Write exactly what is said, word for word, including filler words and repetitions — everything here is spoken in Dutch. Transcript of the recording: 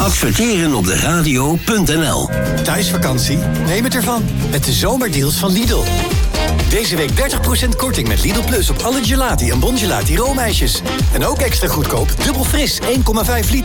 Adverteren op de radio punt n l. Thuisvakantie? Neem het ervan. Met de zomerdeals van Lidl. Deze week dertig procent korting met Lidl Plus op alle gelati en bongelati roomijsjes. En ook extra goedkoop, dubbel fris, één komma vijf liter.